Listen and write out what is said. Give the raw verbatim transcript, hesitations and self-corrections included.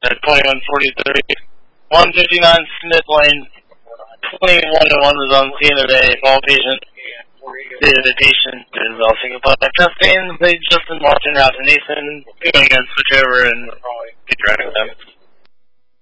at twenty-one forty-three. one fifty-nine Smith Lane. twenty-one oh one was on scene of a fall patient. The patient is also compliant chest pain. They Justin Martin, Ralph, and Nathan. Going to switch over and keep driving with them.